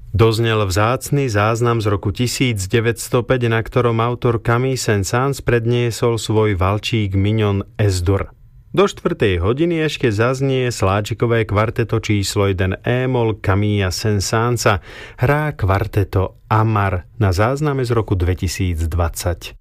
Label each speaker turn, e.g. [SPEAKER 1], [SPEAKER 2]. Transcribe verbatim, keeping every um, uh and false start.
[SPEAKER 1] Doznel vzácny záznam z roku tisícdeväťstopäť, na ktorom autor Camille Saint-Saëns predniesol svoj valčík Mignon Es-Dur. Do štvrtej hodiny ešte zaznie sláčikové kvarteto číslo jeden E-moll Camilla Saint-Saënsa, hrá kvarteto Amar na zázname z roku dvetisícdvadsať.